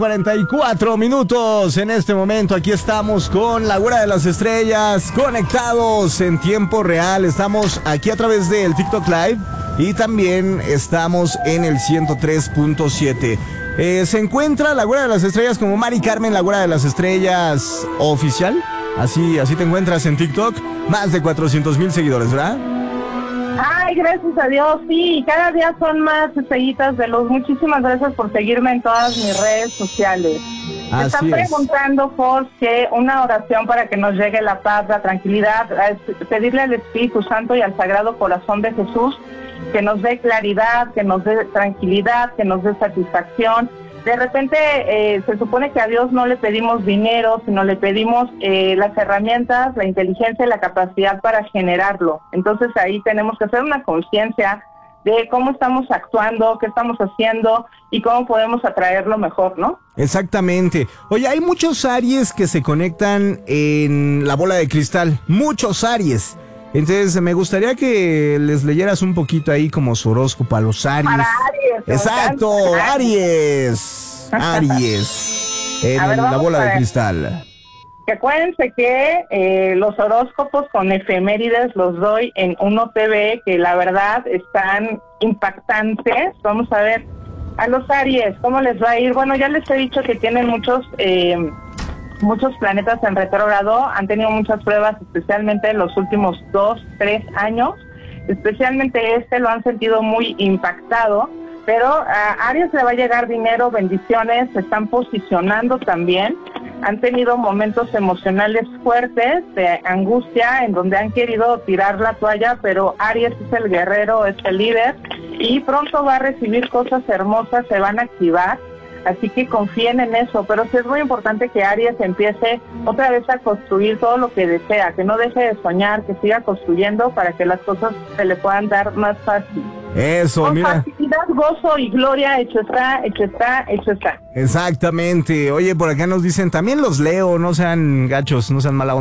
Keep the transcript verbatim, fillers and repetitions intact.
cuarenta y cuatro minutos en este momento. Aquí estamos con la Güera de las Estrellas, conectados en tiempo real. Estamos aquí a través del TikTok Live y también estamos en el ciento tres punto siete. Eh, se encuentra la Güera de las Estrellas como Mari Carmen, la Güera de las Estrellas oficial. Así, así te encuentras en TikTok. Más de cuatrocientos mil seguidores, ¿verdad? Ay, gracias a Dios, sí, cada día son más estrellitas de luz. Muchísimas gracias por seguirme en todas mis redes sociales. Me están preguntando por que una oración para que nos llegue la paz, la tranquilidad, pedirle al Espíritu Santo y al Sagrado Corazón de Jesús que nos dé claridad, que nos dé tranquilidad, que nos dé satisfacción. De repente eh, se supone que a Dios no le pedimos dinero, sino le pedimos eh, las herramientas, la inteligencia y la capacidad para generarlo. Entonces ahí tenemos que hacer una conciencia de cómo estamos actuando, qué estamos haciendo y cómo podemos atraerlo mejor, ¿no? Exactamente. Oye, hay muchos Aries que se conectan en la bola de cristal, muchos Aries. Entonces me gustaría que les leyeras un poquito ahí como su horóscopo a los Aries. Para Aries. Exacto, Aries. Aries. En ver, la bola de cristal. Que acuérdense que eh, los horóscopos con efemérides los doy en Uno T V, que la verdad están impactantes. Vamos a ver a los Aries, ¿cómo les va a ir? Bueno, ya les he dicho que tienen muchos... Eh, muchos planetas en retrógrado, han tenido muchas pruebas, especialmente en los últimos dos, tres años, especialmente este lo han sentido muy impactado, pero a Aries le va a llegar dinero, bendiciones, se están posicionando también, han tenido momentos emocionales fuertes de angustia en donde han querido tirar la toalla, pero Aries es el guerrero, es el líder y pronto va a recibir cosas hermosas, se van a activar. Así que confíen en eso, pero sí es muy importante que Aries empiece otra vez a construir todo lo que desea, que no deje de soñar, que siga construyendo para que las cosas se le puedan dar más fácil. Eso, Con mira. facilidad, gozo y gloria, hecho está, hecho está, hecho está. Exactamente. Oye, por acá nos dicen, también los leo, no sean gachos, no sean mala onda.